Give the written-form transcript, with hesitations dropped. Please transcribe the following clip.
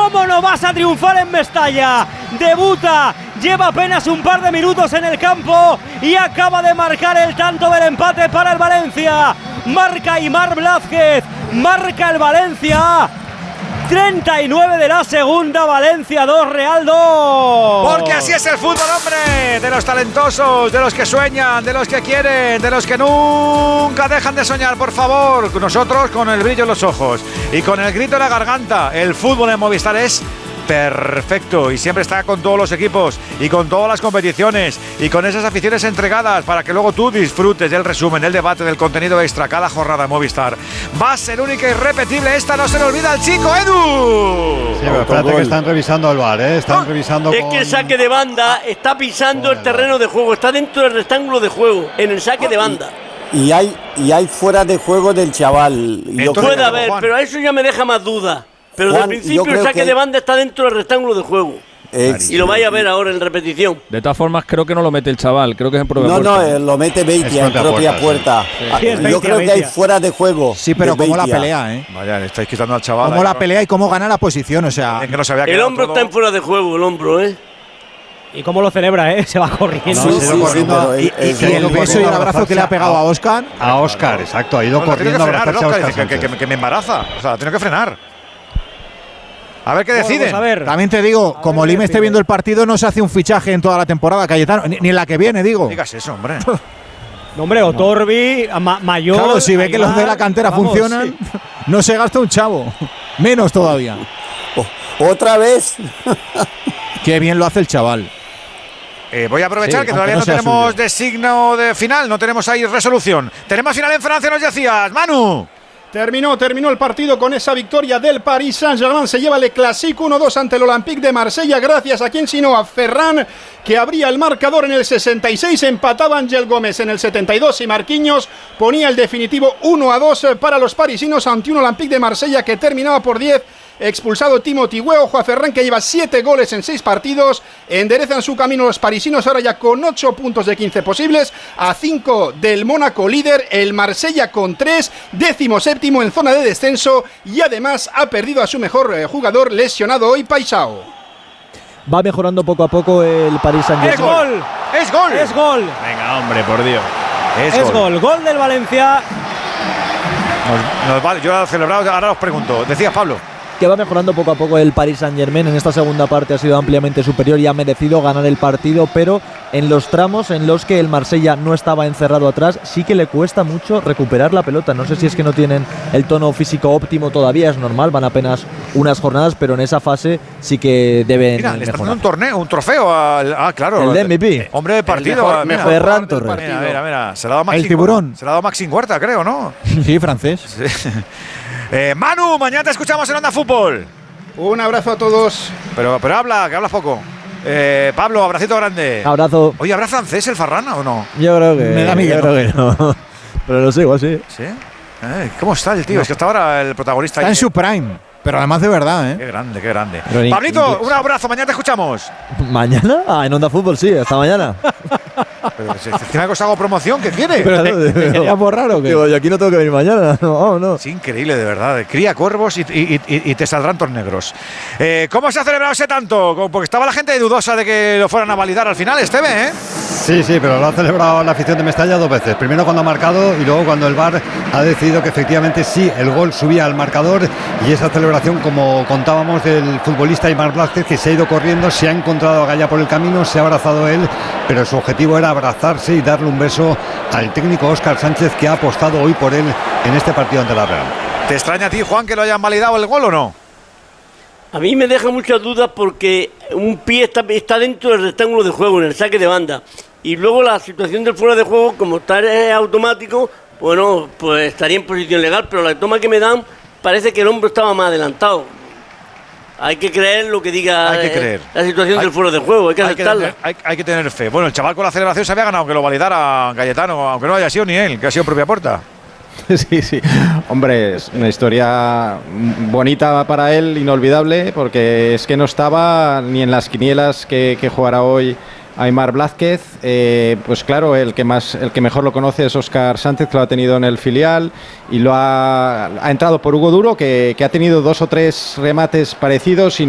¿Cómo no vas a triunfar en Mestalla? Debuta, lleva apenas un par de minutos en el campo y acaba de marcar el tanto del empate para el Valencia. Marca Aimar Blázquez, marca el Valencia. 39 de la segunda, Valencia 2, Real 2. Porque así es el fútbol, hombre. De los talentosos, de los que sueñan, de los que quieren, de los que nunca dejan de soñar, por favor. Nosotros con el brillo en los ojos y con el grito en la garganta. El fútbol en Movistar es perfecto y siempre está con todos los equipos y con todas las competiciones y con esas aficiones entregadas para que luego tú disfrutes del resumen, del debate, del contenido extra cada jornada en Movistar. Va a ser única y irrepetible, esta no se le olvida al chico Edu. Sí, pero espérate que están revisando el VAR, están revisando. Es que el saque de banda está pisando el terreno de juego, está dentro del rectángulo de juego, en el saque de banda. Y hay fuera de juego del chaval. Puede haber, pero eso ya me deja más dudas. Pero Juan, de principio el saque de banda está dentro del rectángulo de juego. Y lo vais a ver ahora en repetición. De todas formas, creo que no lo mete el chaval, creo que es en propia puerta. No, lo mete Beitia en propia puerta. Sí, yo creo que hay fuera de juego. Sí, pero cómo la pelea, Vaya, le estáis quitando al chaval. Cómo la pelea y cómo gana la posición, o sea. Que no se había el hombro todo. Está en fuera de juego, el hombro, Y cómo lo celebra, se va corriendo. Corriendo. Y el beso y el abrazo que le ha pegado a Óscar. A Óscar, exacto, ha ido corriendo a abrazarse a Óscar. Que me embaraza, o sea, tengo que frenar. A ver qué deciden. A ver. También te digo, como Lima esté viendo el partido, no se hace un fichaje en toda la temporada, Cayetano, ni en la que viene, digo. No digas eso, hombre. No, hombre, Otorbi, Mayor. Claro, si ve que los de la cantera funcionan, no se gasta un chavo. Menos todavía. ¿Otra vez? Qué bien lo hace el chaval. Voy a aprovechar que todavía no tenemos designo de final, no tenemos ahí resolución. Tenemos final en Francia, nos decías, Manu. Terminó el partido con esa victoria del Paris Saint-Germain. Se lleva el Classique 1-2 ante el Olympique de Marsella. Gracias a quien sino a Ferran, que abría el marcador en el 66. Empataba Ángel Gómez en el 72 y Marquinhos ponía el definitivo 1-2 para los parisinos ante un Olympique de Marsella que terminaba por 10. Expulsado Timothy Weah. Ojo a Ferran, que lleva 7 goles en 6 partidos. Enderezan su camino los parisinos, ahora ya con 8 puntos de 15 posibles, a 5 del Mónaco líder. El Marsella con 3, 17º en zona de descenso, y además ha perdido a su mejor jugador, lesionado hoy, Paisao. Va mejorando poco a poco el Paris Saint-Germain. ¡Es gol! ¡Es gol! Venga, hombre, por Dios. Es gol del Valencia. Nos vale, yo lo he celebrado, ahora os pregunto. Decía Pablo. Que va mejorando poco a poco el Paris Saint-Germain. En esta segunda parte ha sido ampliamente superior y ha merecido ganar el partido, pero en los tramos en los que el Marsella no estaba encerrado atrás, sí que le cuesta mucho recuperar la pelota. No sé si es que no tienen el tono físico óptimo todavía, es normal, van apenas unas jornadas, pero en esa fase sí que deben Mira, le están mejorar. dando un trofeo al… claro. El de MVP. Hombre de partido. Ferran Torres. Mira. Se le ha dado El tiburón. Se le ha dado Maxim Huerta, creo, ¿no? Sí, francés. Sí. Manu, mañana te escuchamos en Onda Fútbol. Un abrazo a todos. Pero habla, que hablas poco. Pablo, abracito grande. Abrazo. Oye, ¿habrá francés el Farrana o no? Yo creo que… Me da miedo. Creo que no. Pero lo sigo así. ¿Sí? ¿Cómo está el tío? No. Es que hasta ahora el protagonista… Está en su prime. Pero además de verdad, Qué grande, qué grande. Pero Pablito, un abrazo, mañana te escuchamos. ¿Mañana? En Onda Fútbol sí, hasta mañana. Pero si encima que os hago promoción, ¿qué quiere? ¿Es por raro? Digo, yo aquí no tengo que venir mañana. No. Es increíble, de verdad. Cría cuervos y te saldrán tornegros. ¿Cómo se ha celebrado ese tanto? Porque estaba la gente dudosa de que lo fueran a validar al final, Esteve, ¿eh? Sí, pero lo ha celebrado la afición de Mestalla 2 veces. Primero cuando ha marcado y luego cuando el VAR ha decidido que efectivamente sí, el gol subía al marcador, y esa celebración, como contábamos, del futbolista Aimar Blázquez, que se ha ido corriendo, se ha encontrado a Gaya por el camino, se ha abrazado él, pero su objetivo era abrazarse y darle un beso al técnico Óscar Sánchez, que ha apostado hoy por él en este partido ante la Real. ¿Te extraña a ti, Juan, que lo hayan validado el gol o no? A mí me deja muchas dudas porque un pie está dentro del rectángulo de juego, en el saque de banda. Y luego la situación del fuera de juego, como está automático, bueno, pues estaría en posición legal, pero la toma que me dan parece que el hombro estaba más adelantado. Hay que creer lo que diga la situación del fuera de juego, hay que aceptarla. Hay que tener fe. Bueno, el chaval con la celebración se había ganado que lo validara Cayetano, aunque no haya sido ni él, que ha sido propia puerta. Sí. Hombre, es una historia bonita para él, inolvidable, porque es que no estaba ni en las quinielas que jugará hoy Aimar Blázquez. Pues claro, el que mejor lo conoce es Óscar Sánchez, que lo ha tenido en el filial y lo ha entrado por Hugo Duro, que ha tenido 2 o 3 remates parecidos y